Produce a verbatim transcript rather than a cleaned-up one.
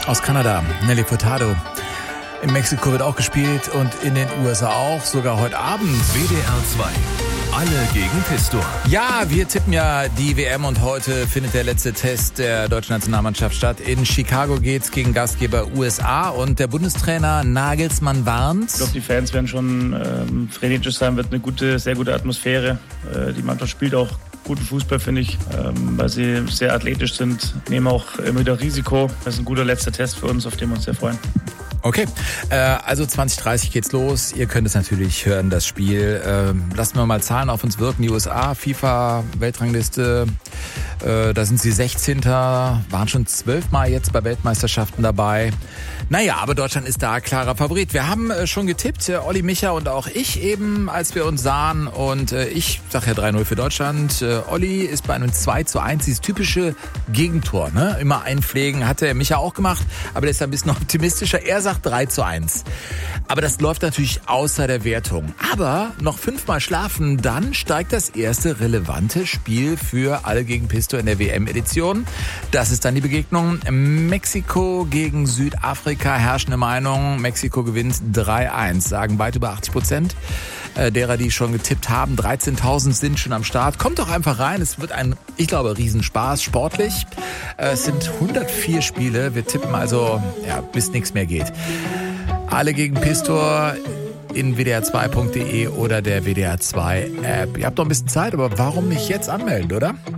Aus Kanada, Nelly Furtado. In Mexiko wird auch gespielt und in den U S A auch, sogar heute Abend. W D R zwei. Alle gegen Pistor. Ja, wir tippen ja die W M und heute findet der letzte Test der deutschen Nationalmannschaft statt. In Chicago geht's gegen Gastgeber U S A und der Bundestrainer Nagelsmann warnt. Ich glaube, die Fans werden schon ähm, frenetisch sein, wird eine gute, sehr gute Atmosphäre. Äh, die Mannschaft spielt auch guten Fußball, finde ich, ähm, weil sie sehr athletisch sind, nehmen auch immer wieder Risiko. Das ist ein guter letzter Test für uns, auf den wir uns sehr freuen. Okay, äh, also zwanzig dreißig geht's los. Ihr könnt es natürlich hören, das Spiel. Ähm, lassen wir mal Zahlen auf uns wirken. Die U S A, FIFA-Weltrangliste, äh, da sind sie sechzehnter waren schon zwölfmal jetzt bei Weltmeisterschaften dabei. Naja, aber Deutschland ist da klarer Favorit. Wir haben äh, schon getippt, äh, Olli, Micha und auch ich eben, als wir uns sahen. Und äh, ich sage ja drei null für Deutschland. Äh, Olli ist bei einem zwei zu eins, dieses typische Gegentor, ne? Immer einpflegen, hat der Micha auch gemacht, aber der ist ein bisschen optimistischer. Er sagt drei zu eins. Aber das läuft natürlich außer der Wertung. Aber noch fünfmal schlafen, dann steigt das erste relevante Spiel für Alle gegen Pistor in der W M-Edition. Das ist dann die Begegnung Mexiko gegen Südafrika. Herrschende Meinung, Mexiko gewinnt drei eins, sagen weit über achtzig Prozent derer, die schon getippt haben. dreizehntausend sind schon am Start. Kommt doch einfach rein. Es wird ein, ich glaube, Riesenspaß, sportlich. Es sind hundertvier Spiele. Wir tippen also, ja, bis nichts mehr geht. Alle gegen Pistor in w d r zwei punkt d e oder der W D R zwei App. Ihr habt noch ein bisschen Zeit, aber warum nicht jetzt anmelden, oder?